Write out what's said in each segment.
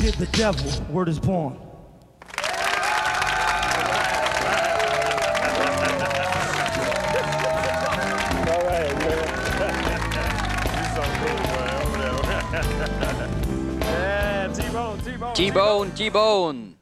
of the devil, word is born. T-Bone, T-Bone.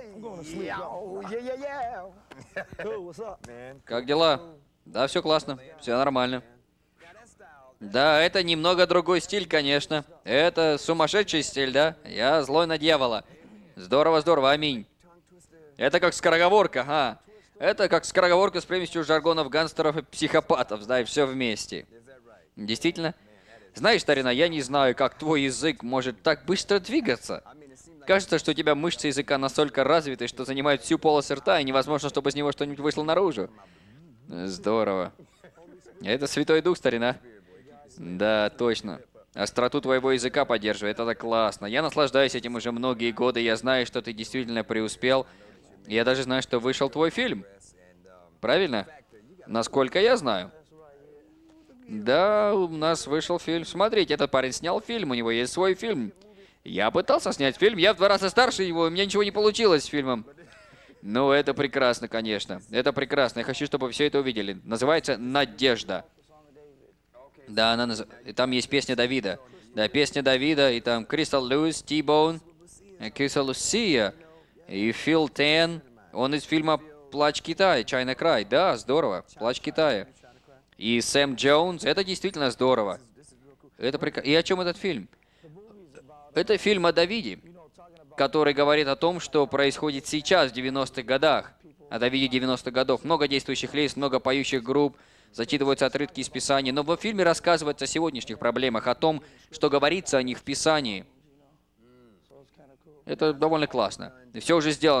Как дела? Да, все классно, все нормально. Да, это немного другой стиль, конечно. Это сумасшедший стиль, да? Я злой на дьявола. Здорово, здорово, аминь. Это как скороговорка, ага. Это как скороговорка с примесью жаргонов гангстеров и психопатов, да, и все вместе. Действительно? Знаешь, старина, я не знаю, как твой язык может так быстро двигаться. Кажется, что у тебя мышцы языка настолько развиты, что занимают всю полость рта, и невозможно, чтобы из него что-нибудь вышло наружу. Здорово. Это Святой Дух, старина. Да, точно. Остроту твоего языка поддерживает, это классно. Я наслаждаюсь этим уже многие годы, я знаю, что ты действительно преуспел. Я даже знаю, что вышел твой фильм. Правильно? Насколько я знаю. Да, у нас вышел фильм. Смотрите, этот парень снял фильм, у него есть свой фильм. Я пытался снять фильм, я в 2 раза старше его, у меня ничего не получилось с фильмом. Ну, это прекрасно, конечно. Это прекрасно, я хочу, чтобы все это увидели. Называется «Надежда». Да, и там есть песня Давида. Да, песня Давида, и там Кристал Льюис, T-Bone, Кристал Лусия, и Фил Тен. Он из фильма «Плач Китая», «China Cry». Да, здорово, «Плач Китая». И Сэм Джонс, это действительно здорово. Это И о чем этот фильм? Это фильм о Давиде, который говорит о том, что происходит сейчас, в 90-х годах. О Давиде 90-х годов. Много действующих лиц, много поющих групп, зачитываются отрывки из Писания. Но в фильме рассказывается о сегодняшних проблемах, о том, что говорится о них в Писании. Это довольно классно. И все уже сделано.